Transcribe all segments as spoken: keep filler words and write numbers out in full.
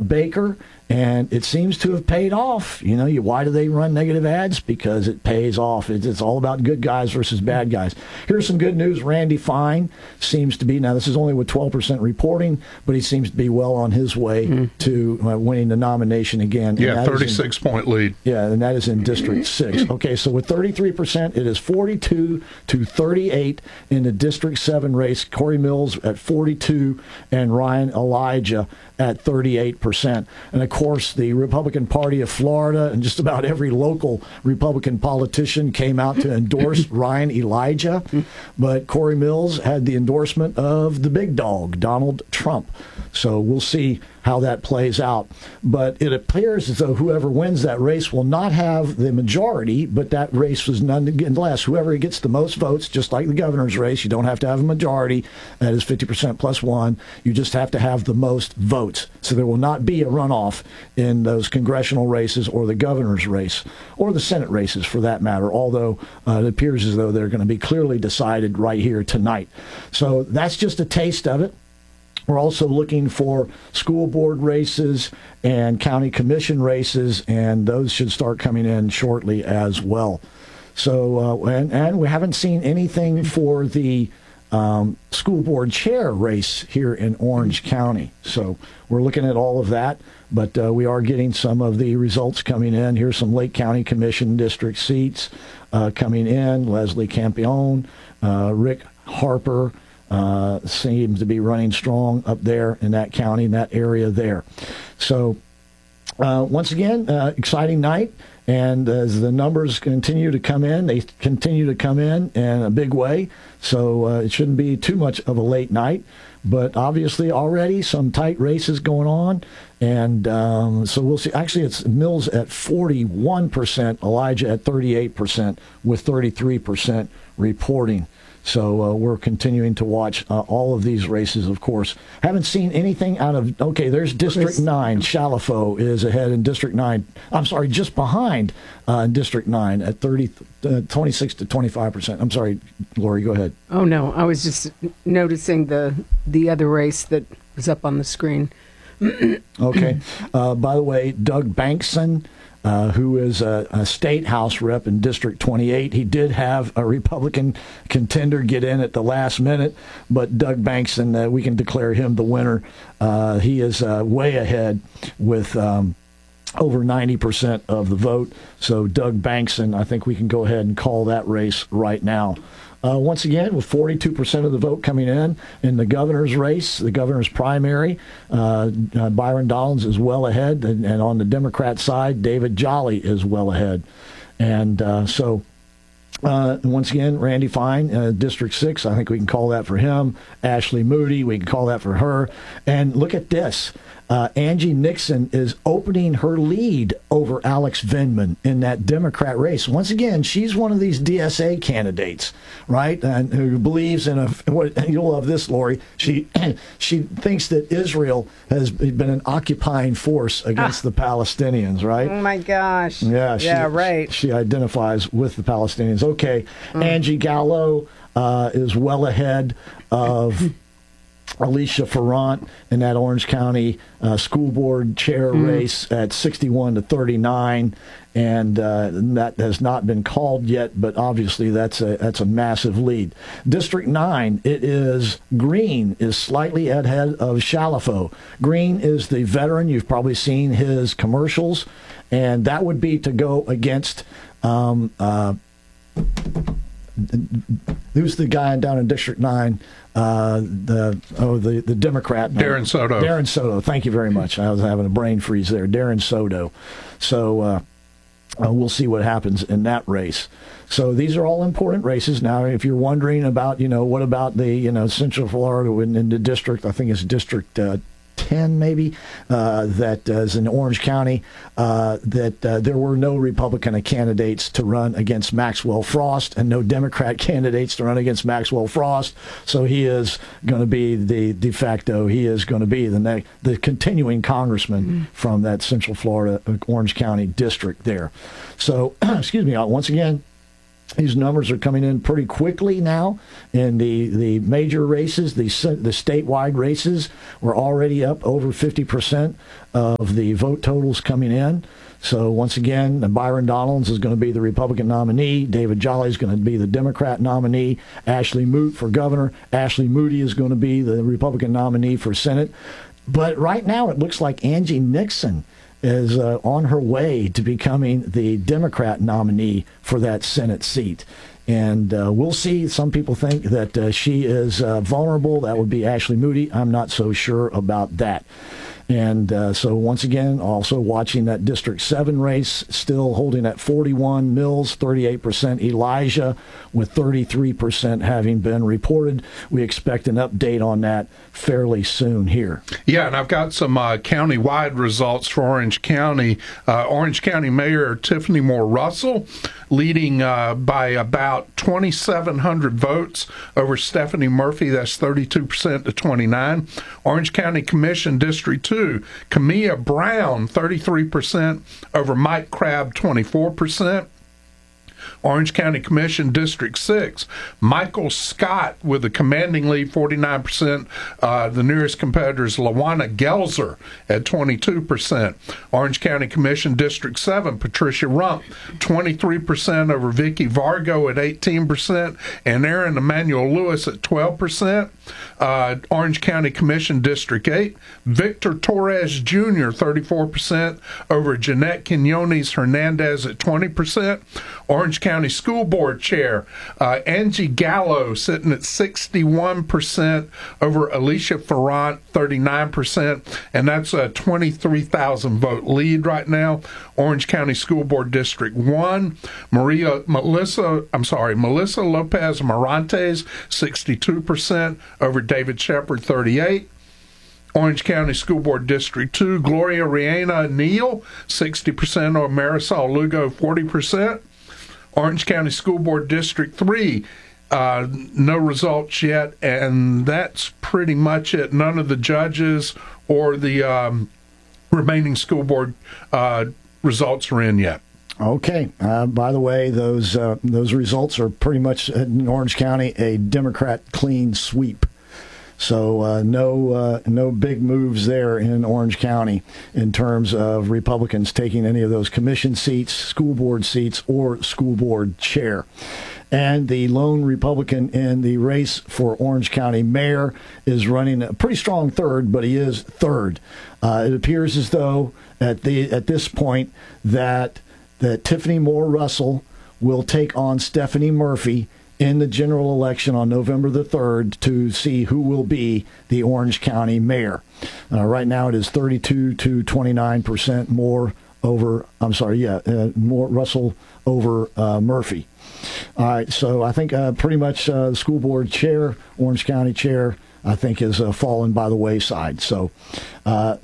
Baker, and it seems to have paid off. You know, you, why do they run negative ads? Because it pays off. It's, it's all about good guys versus bad guys. Here's some good news. Randy Fine seems to be, now this is only with twelve percent reporting, but he seems to be well on his way mm. to uh, winning the nomination again. Yeah, thirty-six point lead. Yeah, and that is in District six. Okay, so with thirty-three percent, it is forty-two to thirty-eight in the District seven race. Corey Mills at forty-two and Ryan Elijah at thirty-eight percent. And of course, the Republican Party of Florida and just about every local Republican politician came out to endorse Ryan Elijah. But Corey Mills had the endorsement of the big dog, Donald Trump. So we'll see how that plays out. But it appears as though whoever wins that race will not have the majority, but that race was nonetheless. Whoever gets the most votes, just like the governor's race, you don't have to have a majority. That is fifty percent plus one. You just have to have the most votes. So there will not be a runoff in those congressional races or the governor's race or the Senate races for that matter, although uh, it appears as though they're going to be clearly decided right here tonight. So that's just a taste of it. We're also looking for school board races and county commission races, and those should start coming in shortly as well. So, uh, and, and we haven't seen anything for the um, school board chair race here in Orange County. So we're looking at all of that, but uh, we are getting some of the results coming in. Here's some Lake County Commission district seats uh, coming in. Leslie Campione, uh, Rick Harper, Uh, seems to be running strong up there in that county, in that area there. So, uh, once again, uh, exciting night. And as the numbers continue to come in, they continue to come in in a big way. So uh, it shouldn't be too much of a late night. But obviously already some tight races going on. And um, so we'll see. Actually, it's Mills at forty-one percent, Elijah at thirty-eight percent, with thirty-three percent reporting. So uh, we're continuing to watch uh, all of these races, of course. Haven't seen anything out of, okay, there's District nine. Shalafo is ahead in District nine. I'm sorry, just behind uh, in District nine at thirty, uh, twenty-six to twenty-five percent. I'm sorry, Lori, go ahead. Oh, no, I was just noticing the, the other race that was up on the screen. Okay. Uh, by the way, Doug Bankson, Uh, who is a, a state house rep in District twenty-eight. He did have a Republican contender get in at the last minute, but Doug Bankson, uh, we can declare him the winner. Uh, he is uh, way ahead with um, over ninety percent of the vote. So Doug Bankson, I think we can go ahead and call that race right now. Uh, once again, with forty-two percent of the vote coming in in the governor's race, the governor's primary, uh, uh, Byron Dollins is well ahead, and, and on the Democrat side, David Jolly is well ahead. And uh, so, uh, once again, Randy Fine, uh, District six, I think we can call that for him. Ashley Moody, we can call that for her. And look at this. Uh, Angie Nixon is opening her lead over Alex Vindman in that Democrat race. Once again, she's one of these D S A candidates, right? And who believes in a, what, you'll love this, Lori. She she thinks that Israel has been an occupying force against ah. the Palestinians, right? Oh my gosh. Yeah, she, yeah, right. She identifies with the Palestinians. Okay, mm. Angie Gallo uh, is well ahead of Alicia Ferrant in that Orange County uh, school board chair mm. race at sixty-one to thirty-nine, and uh, that has not been called yet, but obviously that's a that's a massive lead. District nine, it is Green is slightly ahead of Shalafo. Green is the veteran. You've probably seen his commercials, and that would be to go against um, uh, who's the guy down in District nine? Uh, the oh the the Democrat Darren uh, Soto. Darren Soto. Thank you very much. I was having a brain freeze there. Darren Soto. So uh, uh, we'll see what happens in that race. So these are all important races. Now, if you're wondering about, you know, what about the, you know, Central Florida in, in the district, I think it's District uh, ten maybe, uh, that uh, is in Orange County, uh, that uh, there were no Republican candidates to run against Maxwell Frost and no Democrat candidates to run against Maxwell Frost. So he is going to be the de facto, he is going to be the ne- the continuing congressman mm-hmm. from that Central Florida, uh, Orange County district there. So, excuse me, once again, These numbers are coming in pretty quickly now. In the, the major races, the the statewide races, we're already up over fifty percent of the vote totals coming in. So once again, Byron Donalds is going to be the Republican nominee. David Jolly is going to be the Democrat nominee. Ashley Moot for governor. Ashley Moody is going to be the Republican nominee for Senate. But right now it looks like Angie Nixon is uh, on her way to becoming the Democrat nominee for that Senate seat. And uh, we'll see. Some people think that uh, she is uh, vulnerable. That would be Ashley Moody. I'm not so sure about that. And uh, so once again, also watching that District seven race, still holding at forty-one, Mills, thirty-eight percent, Elijah, with thirty-three percent having been reported. We expect an update on that fairly soon here. Yeah, and I've got some uh, county-wide results for Orange County. Uh, Orange County Mayor Tiffany Moore Russell leading uh, by about twenty-seven hundred votes over Stephanie Murphy. That's thirty-two percent to twenty-nine. Orange County Commission District two, Camilla Brown, thirty-three percent over Mike Crabb, twenty-four percent. Orange County Commission District six, Michael Scott with a commanding lead, forty-nine percent. Uh, the nearest competitor is Lawana Gelzer at twenty-two percent. Orange County Commission District seven, Patricia Rump, twenty-three percent over Vicky Vargo at eighteen percent, and Aaron Emmanuel Lewis at twelve percent. Uh, Orange County Commission District eight, Victor Torres Junior, thirty-four percent over Jeanette Quinones Hernandez at twenty percent. Orange County School Board Chair uh, Angie Gallo sitting at sixty-one percent over Alicia Ferrant, thirty-nine percent, and that's a twenty-three thousand vote lead right now. Orange County School Board District one, Maria Melissa, I'm sorry, Melissa Lopez Morantes, sixty-two percent over David Shepard, thirty-eight. Orange County School Board District two, Gloria Rihanna Neal, sixty percent over Marisol Lugo, forty percent. Orange County School Board District three, uh, no results yet, and that's pretty much it. None of the judges or the um, remaining school board uh, results are in yet. Okay. Uh, by the way, those uh, those results are pretty much in Orange County a Democrat clean sweep. So uh, no uh, no big moves there in Orange County in terms of Republicans taking any of those commission seats, school board seats, or school board chair. And the lone Republican in the race for Orange County mayor is running a pretty strong third, but he is third. Uh, it appears as though at the at this point that that Tiffany Moore Russell will take on Stephanie Murphy in the general election on November the third to see who will be the Orange County mayor. Uh, right now it is thirty-two to twenty-nine percent more over, I'm sorry, yeah, uh, more Russell over uh, Murphy. All right, so I think uh, pretty much uh, the school board chair, Orange County chair, I think has uh, fallen by the wayside. So uh,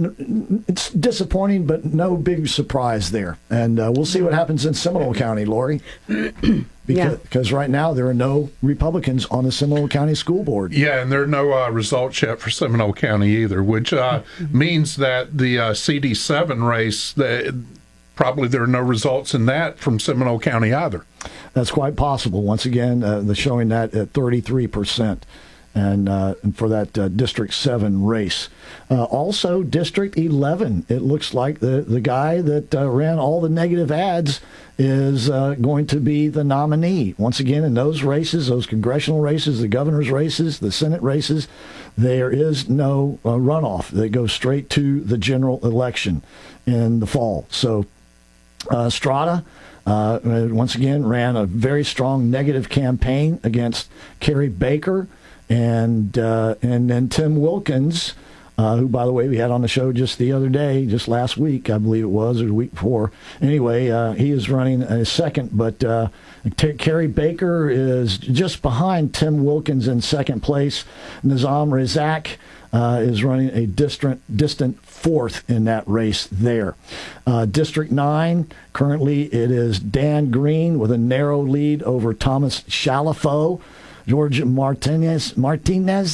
it's disappointing, but no big surprise there. And uh, we'll see what happens in Seminole County, Lori. Because, because right now there are no Republicans on the Seminole County School Board. Yeah, and there are no uh, results yet for Seminole County either, which uh, means that the uh, C D seven race, the, probably there are no results in that from Seminole County either. That's quite possible. Once again, uh, they're showing that at thirty-three percent. And uh, for that uh, District seven race. Uh, also, District eleven, it looks like the, the guy that uh, ran all the negative ads is uh, going to be the nominee. Once again, in those races, those congressional races, the governor's races, the Senate races, there is no uh, runoff. They go straight to the general election in the fall. So uh, Strata, uh, once again, ran a very strong negative campaign against Carrie Baker. And uh, and then Tim Wilkins, uh, who, by the way, we had on the show just the other day, just last week, I believe it was, or the week before. Anyway, uh, he is running a second, but uh, T- Carrie Baker is just behind Tim Wilkins in second place. Nizam Razak uh, is running a distant, distant fourth in that race there. Uh, District nine, currently it is Dan Green with a narrow lead over Thomas Chalifo. George Martinez Martinez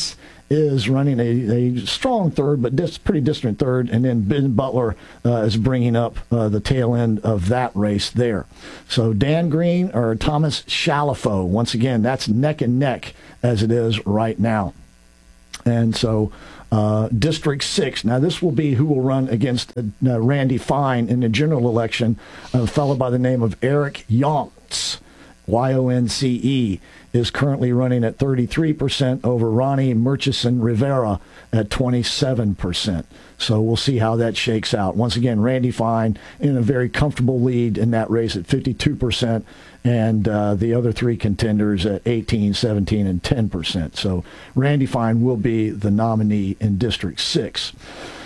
is running a, a strong third, but dis, pretty distant third, and then Ben Butler uh, is bringing up uh, the tail end of that race there. So Dan Green or Thomas Chalifot, once again, that's neck and neck as it is right now. And so uh, District six, now this will be who will run against uh, Randy Fine in the general election, a fellow by the name of Eric Yonce, Y O N C E, is currently running at thirty-three percent over Ronnie Murchison Rivera at twenty-seven percent. So we'll see how that shakes out. Once again, Randy Fine in a very comfortable lead in that race at fifty-two percent, and uh, the other three contenders at eighteen, seventeen, and ten percent. So Randy Fine will be the nominee in District six.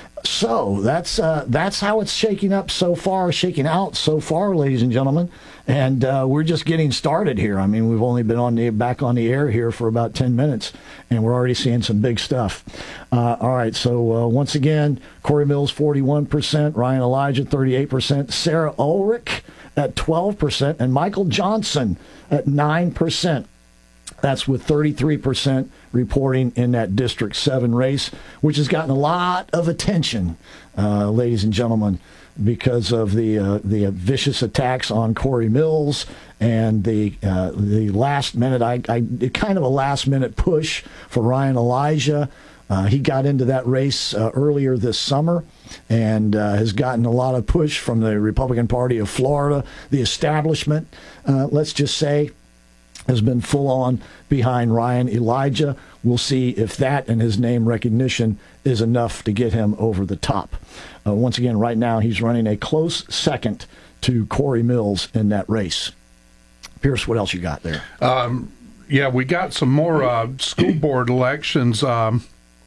So that's uh, that's how it's shaking up so far, shaking out so far, ladies and gentlemen. And uh, we're just getting started here. I mean, we've only been on the back on the air here for about ten minutes, and we're already seeing some big stuff. Uh, all right, so uh, once again, Corey Mills, forty-one percent, Ryan Elijah, thirty-eight percent, Sarah Ulrich at twelve percent, and Michael Johnson at nine percent. That's with thirty-three percent reporting in that District seven race, which has gotten a lot of attention, uh, ladies and gentlemen, because of the uh, the vicious attacks on Corey Mills and the uh, the last minute, I, I kind of a last minute push for Ryan Elijah. Uh, he got into that race uh, earlier this summer and uh, has gotten a lot of push from the Republican Party of Florida. The establishment, uh, let's just say, has been full on behind Ryan Elijah. We'll see if that and his name recognition is enough to get him over the top. Uh, once again, right now he's running a close second to Corey Mills in that race. Pierce, what else you got there? Um, yeah, we got some more uh, school board elections. Um,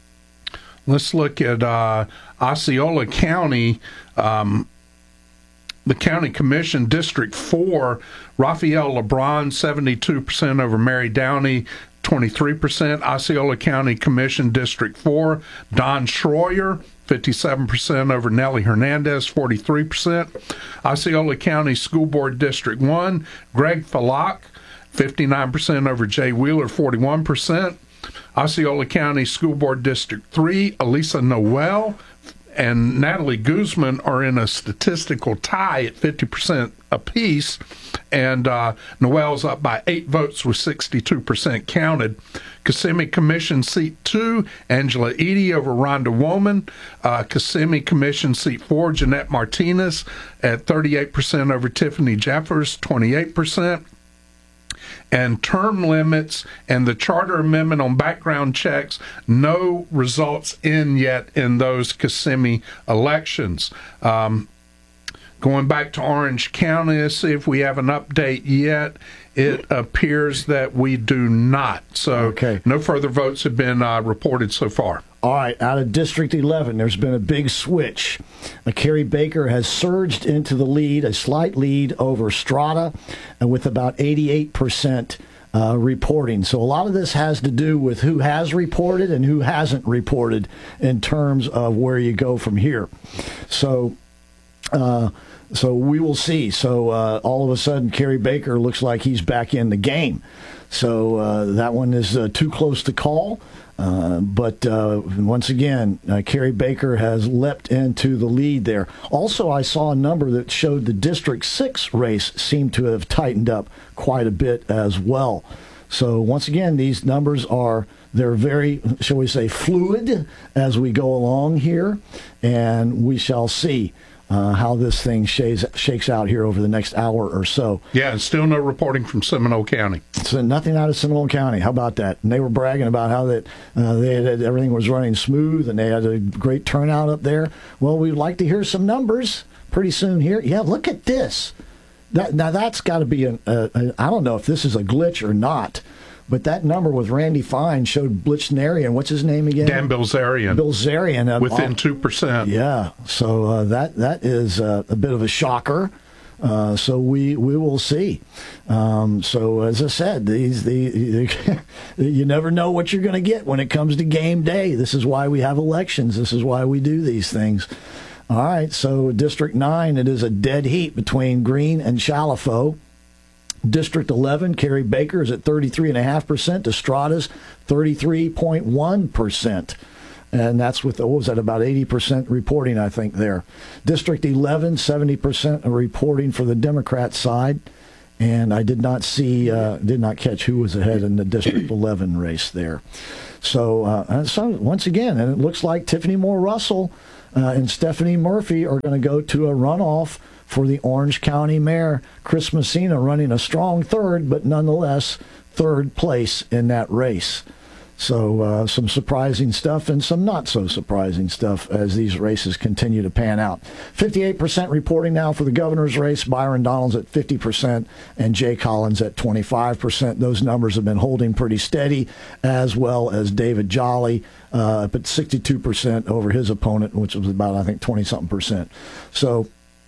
let's look at uh, Osceola County. Um, The County Commission, District four, Raphael LeBron, seventy-two percent over Mary Downey, twenty-three percent. Osceola County Commission, District four, Don Schroyer, fifty-seven percent over Nellie Hernandez, forty-three percent. Osceola County School Board, District one, Greg Falak, fifty-nine percent over Jay Wheeler, forty-one percent. Osceola County School Board, District three, Elisa Noel and Natalie Guzman are in a statistical tie at fifty percent apiece, and uh, Noel's up by eight votes with sixty-two percent counted. Kissimmee Commission Seat two, Angela Eady over Rhonda Woman. Uh, Kissimmee Commission Seat four, Jeanette Martinez at thirty-eight percent over Tiffany Jeffers, twenty-eight percent. And term limits and the charter amendment on background checks, no results in yet in those Kissimmee elections. Um, going back to Orange County, let's see if we have an update yet. It appears that we do not. So okay. No further votes have been uh, reported so far. All right, out of District eleven, there's been a big switch. Uh, Carrie Baker has surged into the lead, a slight lead over Strata, uh, with about eighty-eight percent uh, reporting. So a lot of this has to do with who has reported and who hasn't reported in terms of where you go from here. So... Uh, So we will see. So uh, all of a sudden, Kerry Baker looks like he's back in the game. So uh, that one is uh, too close to call. Uh, but uh, once again, uh, Kerry Baker has leapt into the lead there. Also, I saw a number that showed the District six race seemed to have tightened up quite a bit as well. So once again, these numbers are, they're very, shall we say, fluid as we go along here. And we shall see Uh, how this thing shakes, shakes out here over the next hour or so. Yeah, and still no reporting from Seminole County. So nothing out of Seminole County. How about that? And they were bragging about how that uh, they had, everything was running smooth and they had a great turnout up there. Well, we'd like to hear some numbers pretty soon here. Yeah, look at this. That, now that's got to be an. A, a, I don't know if this is a glitch or not. But that number with Randy Fine showed Blitznarian. What's his name again? Dan Bilzerian. Bilzerian. Uh, Within two percent. Yeah. So uh, that that is uh, a bit of a shocker. Uh, so we we will see. Um, so as I said, these the, the you never know what you're going to get when it comes to game day. This is why we have elections. This is why we do these things. All right. So District nine, it is a dead heat between Green and Chalifot. District eleven, Carrie Baker is at thirty-three point five percent. Estrada's thirty-three point one percent. And that's with, what was that, about eighty percent reporting, I think, there. District eleven, seventy percent reporting for the Democrat side. And I did not see, uh, did not catch who was ahead in the District eleven race there. So, uh, so once again, and it looks like Tiffany Moore Russell uh, and Stephanie Murphy are going to go to a runoff for the Orange County mayor. Chris Messina running a strong third, but nonetheless third place in that race. So uh, some surprising stuff and some not so surprising stuff as these races continue to pan out. fifty-eight percent reporting now for the governor's race. Byron Donalds at fifty percent and Jay Collins at twenty-five percent. Those numbers have been holding pretty steady, as well as David Jolly, uh, but sixty-two percent over his opponent, which was about, I think, twenty-something percent. So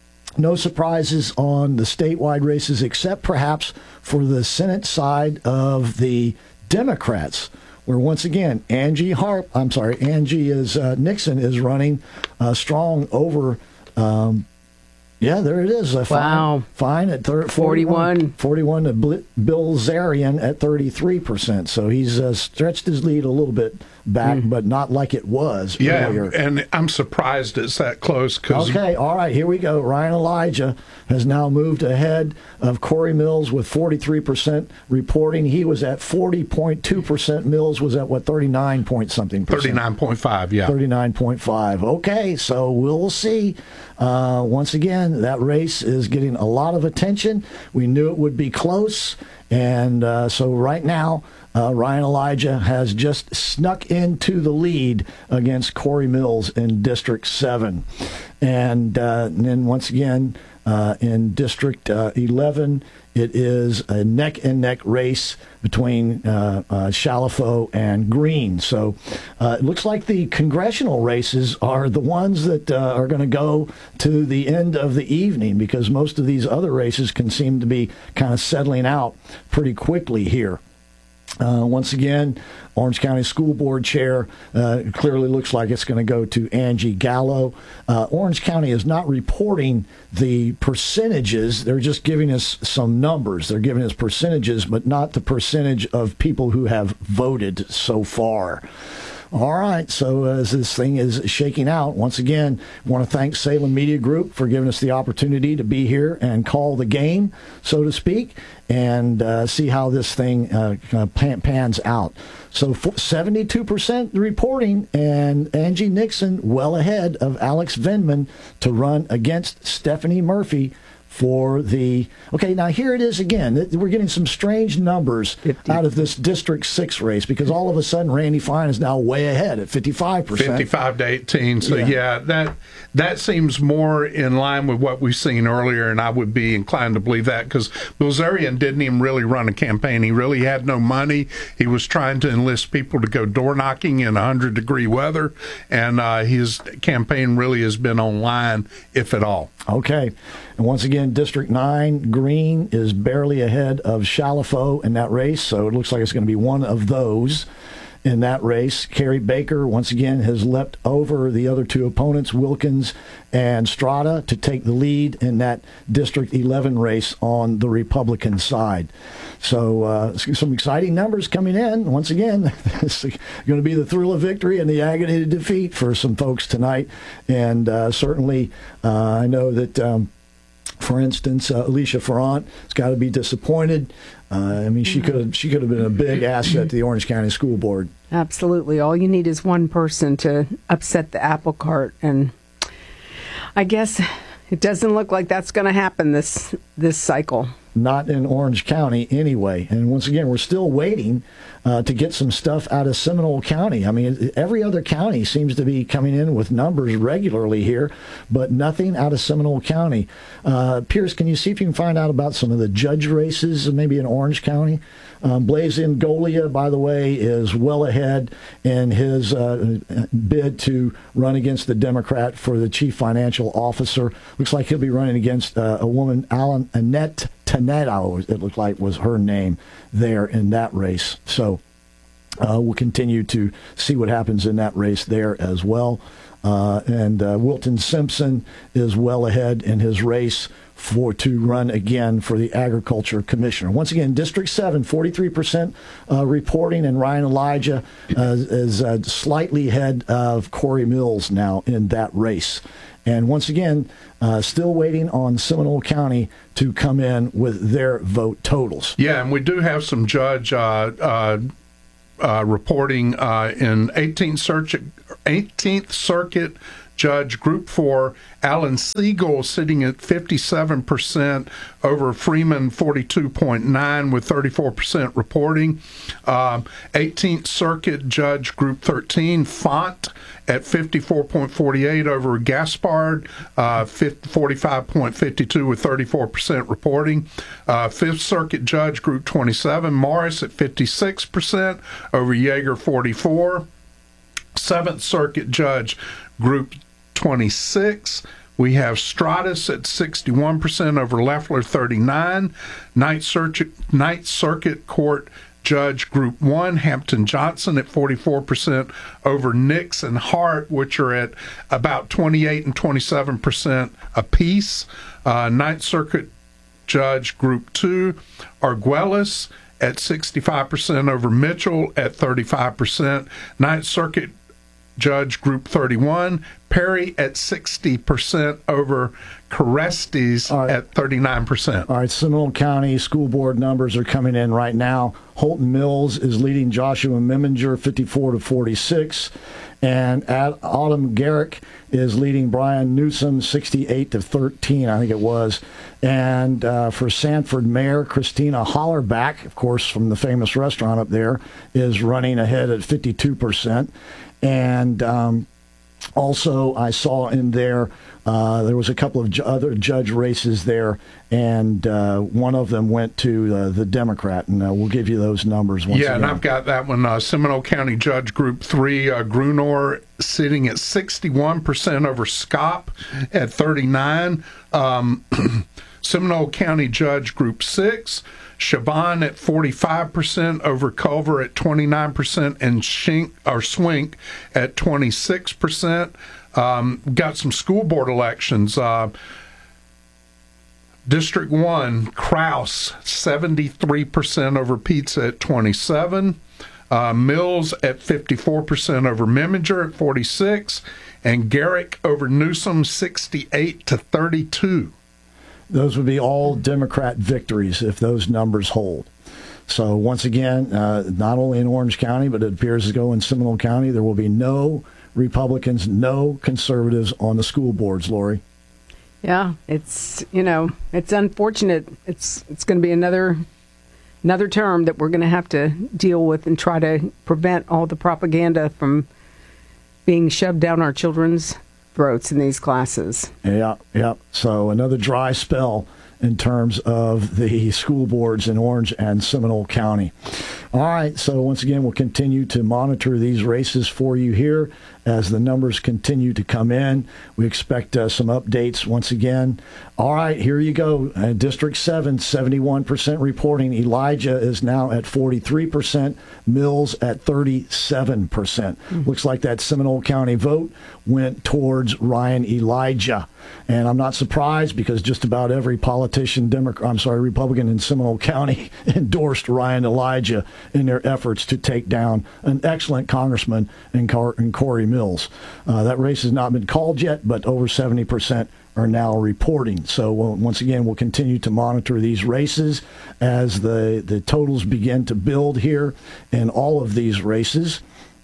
no surprises on the statewide races, except perhaps for the Senate side of the Democrats, where once again Angie Harp, I'm sorry, Angie is uh, Nixon is running uh, strong over. Um, yeah, there it is. Uh, wow, fine, fine at thir- forty-one, forty-one to Bl- Bill Zarian at thirty-three percent. So he's uh, stretched his lead a little bit back, mm. but not like it was yeah, earlier. And I'm surprised it's that close. Cause okay, all right, here we go. Ryan Elijah has now moved ahead of Corey Mills with forty-three percent reporting. He was at forty point two percent. Mills was at, what, thirty-nine point something percent? thirty-nine point five, yeah. thirty-nine point five. Okay, so we'll see. Uh, once again, that race is getting a lot of attention. We knew it would be close. And uh, so right now, uh, Ryan Elijah has just snuck into the lead against Corey Mills in District seven. And, uh, and then once again, uh, in District uh, eleven, it is a neck-and-neck race between uh, uh, Shalafo and Green. So uh, it looks like the congressional races are the ones that uh, are going to go to the end of the evening, because most of these other races can seem to be kind of settling out pretty quickly here. Uh, once again, Orange County School Board Chair uh, clearly looks like it's going to go to Angie Gallo. Uh, Orange County is not reporting the percentages. They're just giving us some numbers. They're giving us percentages, but not the percentage of people who have voted so far. All right, so as this thing is shaking out, once again, I want to thank Salem Media Group for giving us the opportunity to be here and call the game, so to speak, and uh, see how this thing uh, pan- pans out. So seventy-two percent reporting, and Angie Nixon well ahead of Alex Vindman to run against Stephanie Murphy for the... Okay, now here it is again. We're getting some strange numbers fifty out of this District six race, because all of a sudden Randy Fine is now way ahead at fifty-five percent. fifty-five to eighteen. So, yeah, yeah that that seems more in line with what we've seen earlier, and I would be inclined to believe that, because Bilzerian didn't even really run a campaign. He really had no money. He was trying to enlist people to go door knocking in one hundred degree weather, and uh, his campaign really has been online, if at all. Okay. And once again, District nine, Green is barely ahead of Shalafo in that race, so it looks like it's going to be one of those in that race. Carrie Baker, once again, has leapt over the other two opponents, Wilkins and Strada, to take the lead in that District eleven race on the Republican side. So uh, some exciting numbers coming in. Once again, it's going to be the thrill of victory and the agony of defeat for some folks tonight. And uh, certainly uh, I know that... Um, For instance, uh, Alicia Ferrant has got to be disappointed. Uh, I mean, she could have she could have been a big asset to the Orange County School Board. Absolutely. All you need is one person to upset the apple cart, and I guess it doesn't look like that's going to happen this this cycle. Not in Orange County anyway. And once again, we're still waiting uh, to get some stuff out of Seminole County. I mean, every other county seems to be coming in with numbers regularly here, but nothing out of Seminole County. Uh, Pierce, can you see if you can find out about some of the judge races, maybe in Orange County? Um, Blaise Ngolia, by the way, is well ahead in his uh, bid to run against the Democrat for the chief financial officer. Looks like he'll be running against uh, a woman, Alan Annette Taneto, it looked like was her name there in that race. So uh, we'll continue to see what happens in that race there as well. Uh, and uh, Wilton Simpson is well ahead in his race for to run again for the Agriculture Commissioner. Once again, District seven, forty-three percent uh, reporting, and Ryan Elijah uh, is uh, slightly ahead of Corey Mills now in that race. And once again, uh, still waiting on Seminole County to come in with their vote totals. Yeah, and we do have some judge uh, uh, uh, reporting uh, in eighteenth Circuit, eighteenth Circuit Judge Group four, Alan Siegel sitting at fifty-seven percent over Freeman forty-two point nine with thirty-four percent reporting. Um, eighteenth Circuit Judge Group thirteen, Font at fifty-four point four eight over Gaspard, uh, forty-five point five two with thirty-four percent reporting. Uh, fifth Circuit Judge Group twenty-seven, Morris at fifty-six percent over Yeager forty-four. seventh Circuit Judge Group twenty-six, we have Stratus at sixty-one percent over Leffler thirty-nine. Ninth Circuit, Ninth Circuit Court Judge Group one, Hampton Johnson at forty-four percent over Nix and Hart, which are at about twenty-eight and twenty-seven percent apiece. Uh, Ninth Circuit Judge Group two, Arguelles at sixty-five percent over Mitchell at thirty-five percent. Ninth Circuit Judge Group thirty-one, Perry at sixty percent over Carestes right. at thirty-nine percent. All right, Seminole County school board numbers are coming in right now. Holton Mills is leading Joshua Meminger fifty-four to forty-six, and Ad- Autumn Garrick is leading Brian Newsom sixty-eight to thirteen, I think it was. And uh, for Sanford Mayor, Christina Hollerback, of course, from the famous restaurant up there, is running ahead at fifty-two percent. And um, also, I saw in there, uh, there was a couple of ju- other judge races there, and uh, one of them went to uh, the Democrat, and uh, we'll give you those numbers once yeah, again. And I've got that one, uh, Seminole County Judge Group three, uh, Grunor sitting at sixty-one percent over Scott at thirty-nine. Um, Seminole County Judge Group six, Siobhan at forty-five percent over Culver at twenty-nine percent, and Schink, or Swink at twenty-six percent. Um, got some school board elections. Uh, District one, Kraus, seventy-three percent over Pizza at twenty-seven. Uh, Mills at fifty-four percent over Meminger at forty-six. And Garrick over Newsom, sixty-eight to thirty-two. Those would be all Democrat victories if those numbers hold. So once again, uh, not only in Orange County, but it appears to go in Seminole County, there will be no Republicans, no conservatives on the school boards, Lori. Yeah, it's, you know, it's unfortunate. It's it's going to be another another term that we're going to have to deal with and try to prevent all the propaganda from being shoved down our children's throats in these classes. Yeah, yeah. So another dry spell in terms of the school boards in Orange and Seminole County. All right, so once again, we'll continue to monitor these races for you here as the numbers continue to come in. We expect uh, some updates once again. All right, here you go. Uh, District seven, seventy-one percent reporting. Elijah is now at forty-three percent. Mills at thirty-seven percent. Mm-hmm. Looks like that Seminole County vote went towards Ryan Elijah. And I'm not surprised because just about every politician, Democrat, I'm sorry, Republican in Seminole County endorsed Ryan Elijah in their efforts to take down an excellent congressman in, Car- in Corey Mills. Uh, that race has not been called yet, but over seventy percent are now reporting. So we'll, once again, we'll continue to monitor these races as the, the totals begin to build here in all of these races.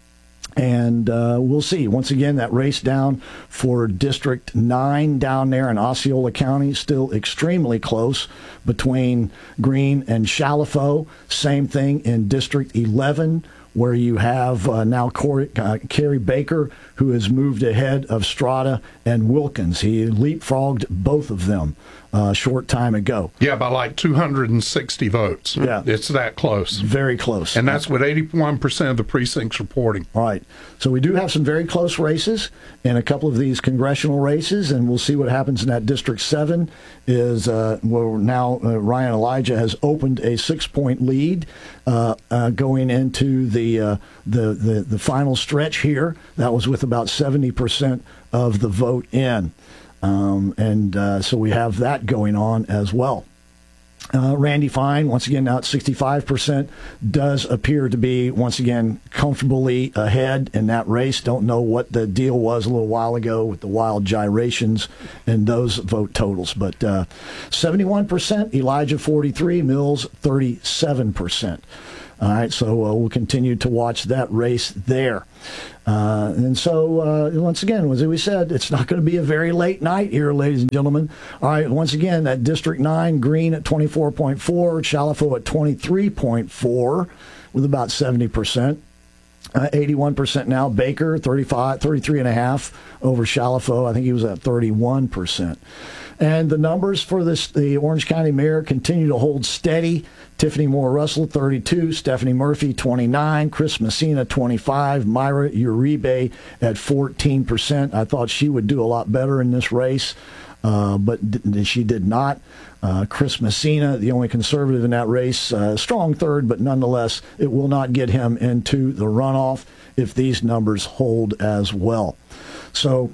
And uh, we'll see. Once again, that race down for District nine down there in Osceola County, still extremely close between Greene and Shalifo. Same thing in District eleven, where you have uh, now Corey, uh, Kerry Baker, who has moved ahead of Strada and Wilkins. He leapfrogged both of them uh, a short time ago. Yeah, by like two hundred sixty votes. Yeah. It's that close. Very close. And that's with eighty-one percent of the precincts reporting. All right. So we do have some very close races in a couple of these congressional races, and we'll see what happens in that District seven is uh, where now uh, Ryan Elijah has opened a six-point lead uh, uh, going into the the, uh, the the the final stretch here. That was with about seventy percent of the vote in, um, and uh, so we have that going on as well. Uh, Randy Fine, once again, now at sixty-five percent, does appear to be, once again, comfortably ahead in that race. Don't know what the deal was a little while ago with the wild gyrations and those vote totals. But uh, seventy-one percent, Elijah forty-three, Mills thirty-seven percent. All right, so uh, we'll continue to watch that race there. Uh, and so, uh, once again, as we said, it's not going to be a very late night here, ladies and gentlemen. All right, once again, that District nine, Green at twenty-four point four, Shalafo at twenty-three point four with about seventy percent. Uh, eighty-one percent now. Baker, thirty-five, thirty-three and a half over Shalafo. I think he was at thirty-one percent. And the numbers for this, the Orange County mayor continue to hold steady. Tiffany Moore Russell, thirty-two, Stephanie Murphy, twenty-nine, Chris Messina, twenty-five, Myra Uribe at fourteen percent. I thought she would do a lot better in this race, uh, but d- she did not. Uh, Chris Messina, the only conservative in that race, uh, strong third, but nonetheless, it will not get him into the runoff if these numbers hold as well. So,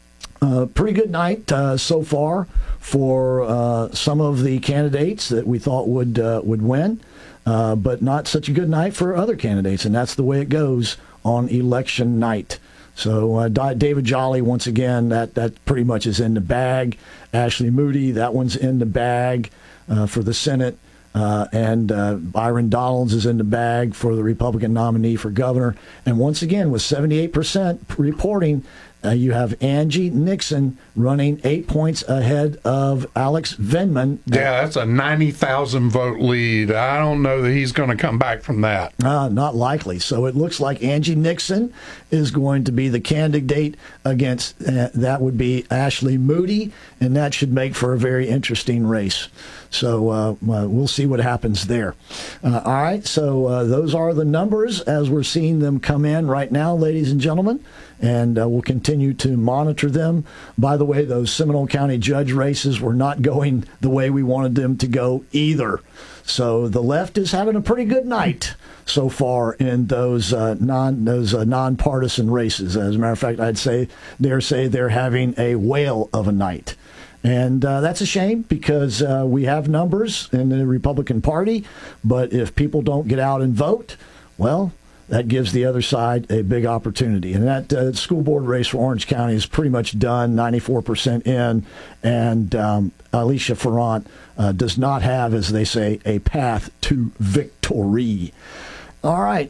Uh, pretty good night uh, so far for uh, some of the candidates that we thought would uh, would win, uh, but not such a good night for other candidates, and that's the way it goes on election night. So uh, David Jolly, once again, that, that pretty much is in the bag. Ashley Moody, that one's in the bag uh, for the Senate. Uh, and uh, Byron Donalds is in the bag for the Republican nominee for governor. And once again, with seventy-eight percent reporting, uh, you have Angie Nixon running eight points ahead of Alex Venman. Yeah, that's a ninety thousand vote lead. I don't know that he's going to come back from that. Uh, not likely. So it looks like Angie Nixon is going to be the candidate against, uh, that would be Ashley Moody, and that should make for a very interesting race. So uh, uh, we'll see what happens there. Uh, all right, so uh, those are the numbers as we're seeing them come in right now, ladies and gentlemen, and uh, we'll continue to monitor them. By the way, those Seminole County judge races were not going the way we wanted them to go either. So the left is having a pretty good night so far in those uh, non those uh, nonpartisan races. As a matter of fact, I'd say dare say they're having a whale of a night. And uh, that's a shame because uh, we have numbers in the Republican Party, but if people don't get out and vote, well, that gives the other side a big opportunity. And that uh, school board race for Orange County is pretty much done, ninety-four percent in, and um, Alicia Ferrant uh, does not have, as they say, a path to victory. All right.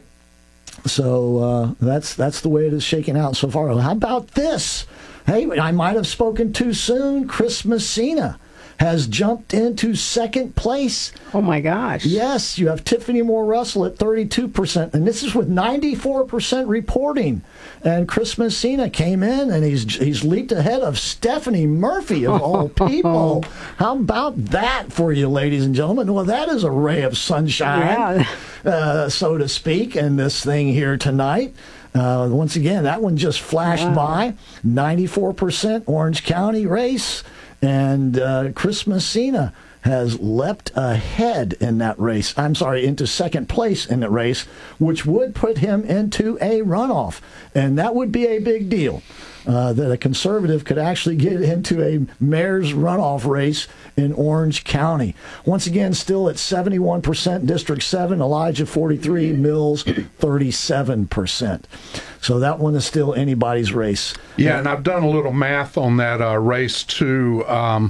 So uh, that's that's the way it is shaking out so far. How about this? Hey, I might have spoken too soon. Chris Messina has jumped into second place. Oh, my gosh. Yes, you have Tiffany Moore Russell at thirty-two percent, and this is with ninety-four percent reporting. And Chris Messina came in, and he's he's leaped ahead of Stephanie Murphy, of all people. How about that for you, ladies and gentlemen? Well, that is a ray of sunshine, Yeah. uh, so to speak, in this thing here tonight. Uh, once again, that one just flashed wow. by. ninety-four percent Orange County race. And uh, Chris Messina has leapt ahead in that race. I'm sorry, into second place in the race, which would put him into a runoff. And that would be a big deal. Uh, that a conservative could actually get into a mayor's runoff race in Orange County. Once again, still at seventy-one percent District seven, Elijah forty-three, Mills thirty-seven percent. So that one is still anybody's race. Yeah, and I've done a little math on that uh, race too. Um,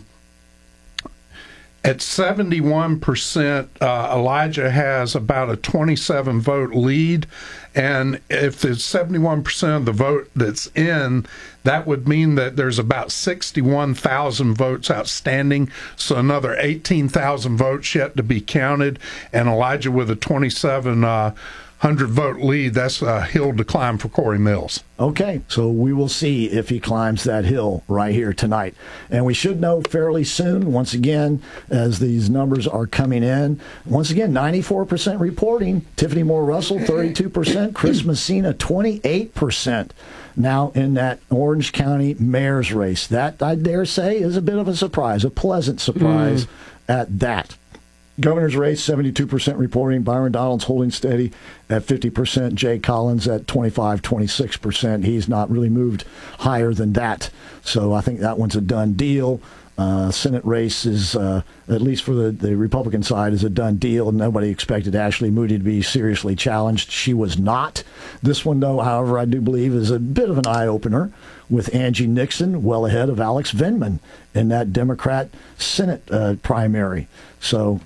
At seventy-one percent, uh, Elijah has about a twenty-seven vote lead. And if there's seventy-one percent of the vote that's in, that would mean that there's about sixty-one thousand votes outstanding. So another eighteen thousand votes yet to be counted. And Elijah with a twenty-seven uh, hundred vote lead, that's a hill to climb for Corey Mills. Okay, so we will see if he climbs that hill right here tonight. And we should know fairly soon, once again, as these numbers are coming in. Once again, ninety-four percent reporting. Tiffany Moore Russell, thirty-two percent. Chris Messina, twenty-eight percent. Now in that Orange County mayor's race. That, I dare say, is a bit of a surprise, a pleasant surprise mm. at that. Governor's race, seventy-two percent reporting. Byron Donalds holding steady at fifty percent. Jay Collins at twenty-five, twenty-six percent. He's not really moved higher than that. So I think that one's a done deal. Uh, Senate race is, uh, at least for the, the Republican side, is a done deal. Nobody expected Ashley Moody to be seriously challenged. She was not. This one, though, however, I do believe is a bit of an eye-opener with Angie Nixon well ahead of Alex Vindman in that Democrat Senate uh, primary. So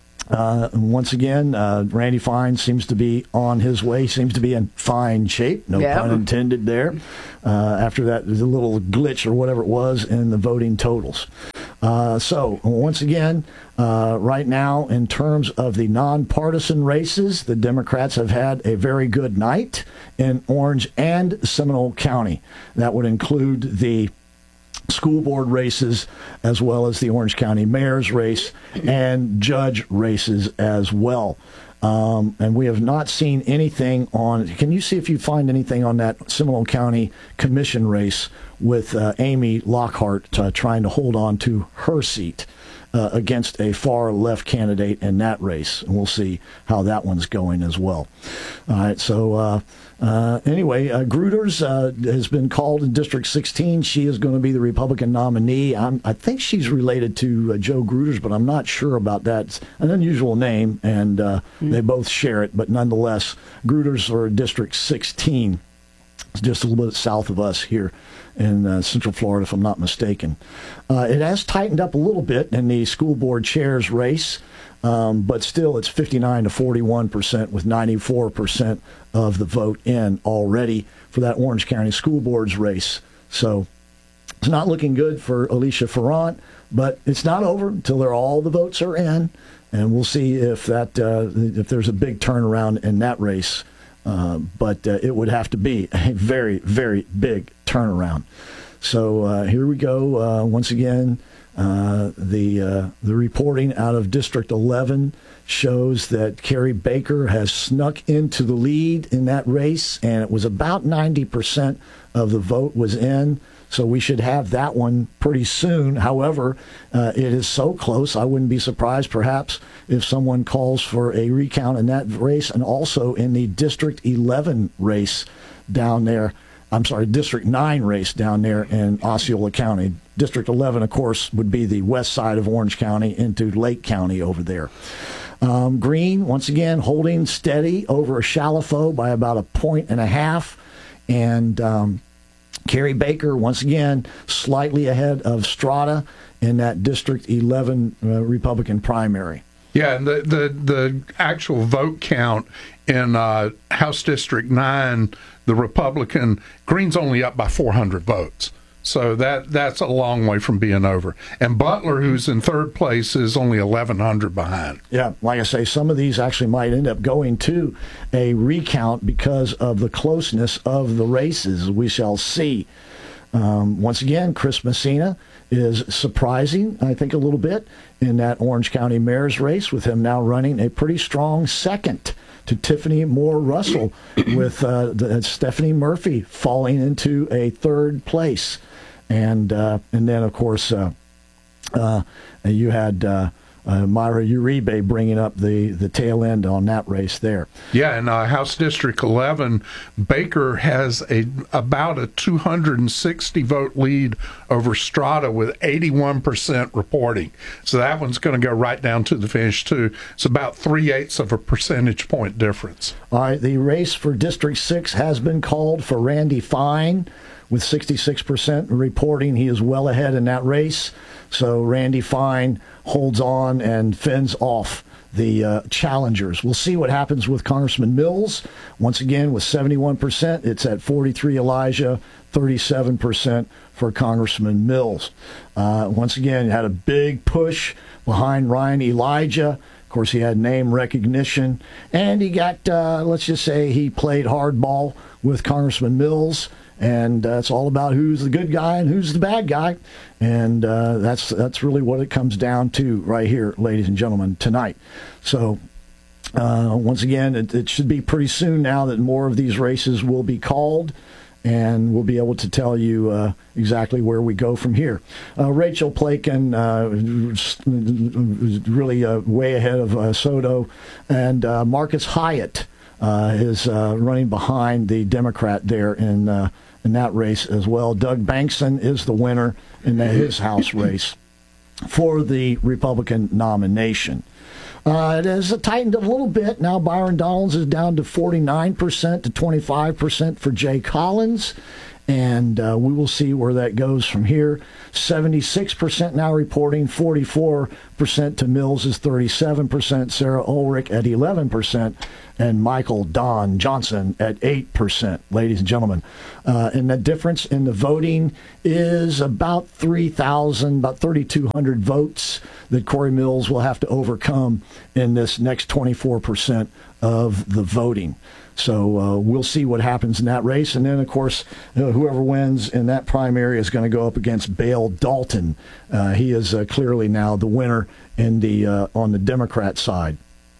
Uh, once again, uh, Randy Fine seems to be on his way, seems to be in fine shape, no yeah. pun intended there, uh, after that the little glitch or whatever it was in the voting totals. Uh, so, once again, uh, right now, in terms of the nonpartisan races, the Democrats have had a very good night in Orange and Seminole County. That would include the school board races as well as the Orange County mayor's race and judge races as well. Um, and we have not seen anything on, can you see if you find anything on that Seminole County commission race with uh, Amy Lockhart uh, trying to hold on to her seat uh, against a far left candidate in that race. And we'll see how that one's going as well. All right, so uh, uh, anyway, uh, Gruters uh, has been called in District sixteen. She is going to be the Republican nominee. I'm, I think she's related to uh, Joe Gruters, but I'm not sure about that. It's an unusual name, and uh, mm. they both share it, but nonetheless, Gruters are District sixteen. It's just a little bit south of us here in uh, Central Florida, if I'm not mistaken. Uh, it has tightened up a little bit in the school board chairs race, um, but still it's fifty-nine to forty-one percent with ninety-four percent of the vote in already for that Orange County School Board's race. So it's not looking good for Alicia Ferrant, but it's not over until they're, all the votes are in, and we'll see if that uh, if there's a big turnaround in that race. Uh, but uh, it would have to be a very, very big turnaround. So uh, here we go. Uh, once again, uh, the uh, the reporting out of District eleven shows that Carrie Baker has snuck into the lead in that race, and it was about ninety percent of the vote was in. So we should have that one pretty soon. However, uh, it is so close, I wouldn't be surprised perhaps if someone calls for a recount in that race, and also in the District eleven race down there. I'm sorry, District nine race down there in Osceola County. District eleven, of course, would be the west side of Orange County into Lake County over there. Um, Green, once again, holding steady over Chalafoe by about a point and a half. And um, Carrie Baker, once again, slightly ahead of Strata in that District eleven uh, Republican primary. Yeah, and the, the, the actual vote count in uh, House District nine, the Republican, Green's only up by four hundred votes. So that that's a long way from being over. And Butler, who's in third place, is only eleven hundred behind. Yeah, like I say, some of these actually might end up going to a recount because of the closeness of the races. We shall see. Um, once again, Chris Messina is surprising, I think, a little bit in that Orange County mayor's race, with him now running a pretty strong second to Tiffany Moore Russell, with uh, the, Stephanie Murphy falling into a third place. And uh, and then, of course, uh, uh, you had uh, uh, Myra Uribe bringing up the, the tail end on that race there. Yeah, in uh, House District eleven, Baker has a about a two hundred sixty vote lead over Strata with eighty-one percent reporting. So that one's going to go right down to the finish, too. It's about three-eighths of a percentage point difference. All right, the race for District six has been called for Randy Fine, with sixty-six percent reporting. He is well ahead in that race. So Randy Fine holds on and fends off the uh, challengers. We'll see what happens with Congressman Mills. Once again, with seventy-one percent, it's at forty-three Elijah, thirty-seven percent for Congressman Mills. Uh, once again, had a big push behind Ryan Elijah. Of course, he had name recognition, and he got, uh, let's just say, he played hardball with Congressman Mills. And uh, it's all about who's the good guy and who's the bad guy. And uh, that's that's really what it comes down to right here, ladies and gentlemen, tonight. So uh, once again, it, it should be pretty soon now that more of these races will be called. and we'll be able to tell you uh, exactly where we go from here. Uh, Rachel Plakin uh, really uh, way ahead of uh, Soto, and uh, Marcus Hyatt uh, is uh, running behind the Democrat there in uh, in that race as well. Doug Bankson is the winner in the, his House race for the Republican nomination. Uh, it has tightened a little bit. Now Byron Donalds is down to forty-nine percent to twenty-five percent for Jay Collins, and uh, we will see where that goes from here. seventy-six percent now reporting, forty-four percent to Mills is thirty-seven percent, Sarah Ulrich at eleven percent, and Michael Don Johnson at eight percent, ladies and gentlemen. Uh, and the difference in the voting is about three thousand, about thirty-two hundred votes that Corey Mills will have to overcome in this next twenty-four percent of the voting. So uh, we'll see what happens in that race. And then, of course, uh, whoever wins in that primary is going to go up against Bale Dalton. Uh, he is uh, clearly now the winner in the uh, on the Democrat side.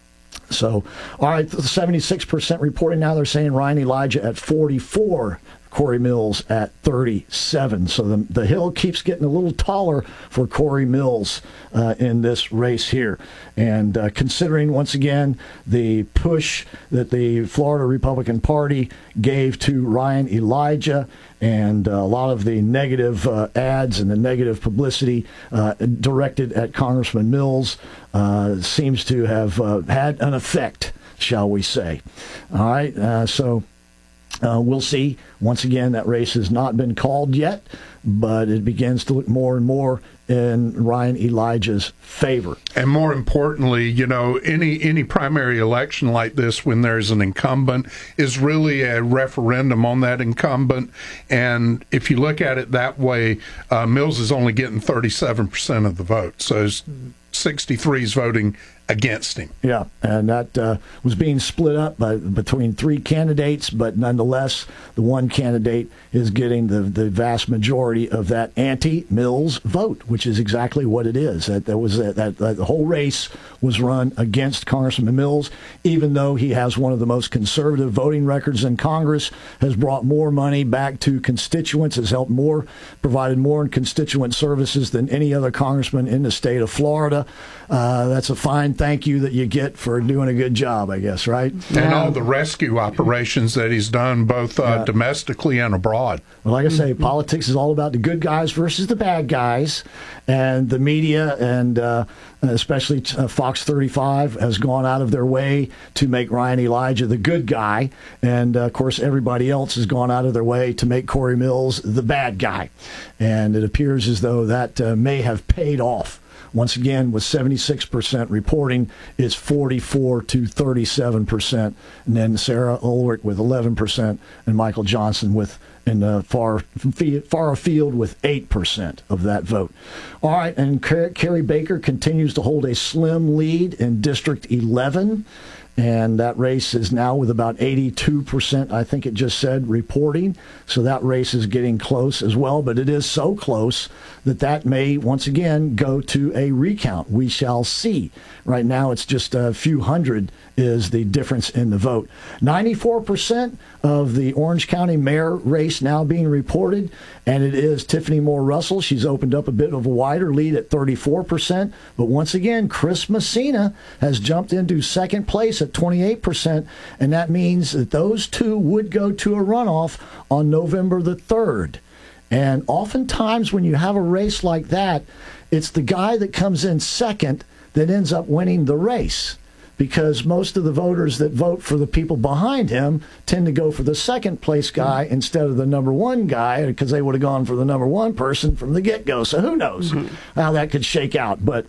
So, all right, seventy-six percent reporting now. They're saying Ryan Elijah at forty-four, Corey Mills at thirty-seven. So the, the hill keeps getting a little taller for Corey Mills uh, in this race here. And uh, considering, once again, the push that the Florida Republican Party gave to Ryan Elijah and uh, a lot of the negative uh, ads and the negative publicity uh, directed at Congressman Mills uh, seems to have uh, had an effect, shall we say. All right, uh, so... Uh, we'll see. Once again, that race has not been called yet, but it begins to look more and more in Ryan Elijah's favor. And more importantly, you know, any any primary election like this, when there's an incumbent, is really a referendum on that incumbent. And if you look at it that way, uh, Mills is only getting thirty-seven percent of the vote. So sixty-three is voting against him. Yeah, and that uh, was being split up by, between three candidates, but nonetheless, the one candidate is getting the, the vast majority of that anti-Mills vote, which is exactly what it is. That, that was that, that, that the whole race was run against Congressman Mills, even though he has one of the most conservative voting records in Congress, has brought more money back to constituents, has helped more, provided more in constituent services than any other congressman in the state of Florida. Uh, that's a fine thank you that you get for doing a good job, I guess, right? And all the rescue operations that he's done, both uh, yeah. domestically and abroad. Well, like I say, politics is all about the good guys versus the bad guys, and the media and uh, especially uh, Fox thirty-five has gone out of their way to make Ryan Elijah the good guy, and uh, of course everybody else has gone out of their way to make Corey Mills the bad guy, and it appears as though that uh, may have paid off. Once again, with seventy-six percent reporting, it's forty-four to thirty-seven percent. And then Sarah Ulrich with eleven percent and Michael Johnson with in the far far afield with eight percent of that vote. All right, and Kerry Baker continues to hold a slim lead in District eleven. And that race is now with about eighty-two percent, I think it just said, reporting. So that race is getting close as well. But it is so close that that may, once again, go to a recount. We shall see. Right now, it's just a few hundred is the difference in the vote. ninety-four percent of the Orange County mayor race now being reported, and it is Tiffany Moore Russell. She's opened up a bit of a wider lead at thirty-four percent. But once again, Chris Messina has jumped into second place at twenty-eight percent, and that means that those two would go to a runoff on November the third. And oftentimes when you have a race like that, it's the guy that comes in second that ends up winning the race, because most of the voters that vote for the people behind him tend to go for the second place guy mm-hmm. instead of the number one guy, because they would have gone for the number one person from the get-go. So who knows mm-hmm. how that could shake out. But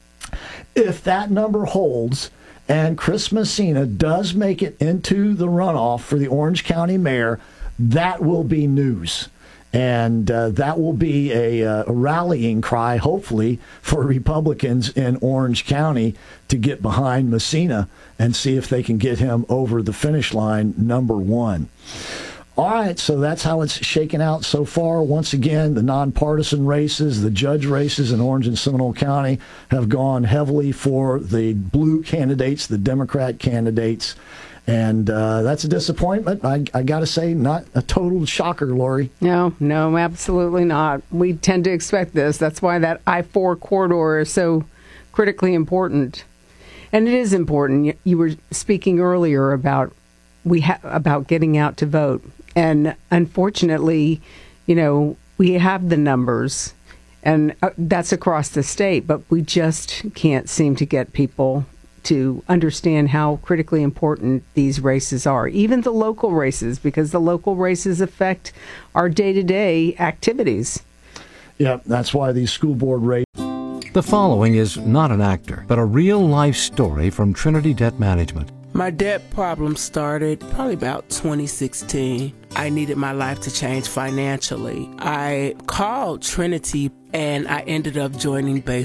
if that number holds and Chris Messina does make it into the runoff for the Orange County mayor, that will be news. And uh, that will be a, uh, a rallying cry, hopefully, for Republicans in Orange County to get behind Messina and see if they can get him over the finish line, number one. All right, so that's how it's shaken out so far. Once again, the nonpartisan races, the judge races in Orange and Seminole County have gone heavily for the blue candidates, the Democrat candidates. And uh, that's a disappointment. I, I got to say, not a total shocker, Lori. No, no, absolutely not. We tend to expect this. That's why that I four corridor is so critically important. And it is important. You, you were speaking earlier about we ha- about getting out to vote. And unfortunately, you know, we have the numbers, and uh, that's across the state, but we just can't seem to get people to understand how critically important these races are, even the local races, because the local races affect our day-to-day activities. Yeah, that's why these school board races. The following is not an actor, but a real-life story from Trinity Debt Management. My debt problem started probably about twenty sixteen. I needed my life to change financially. I called Trinity and I ended up joining Base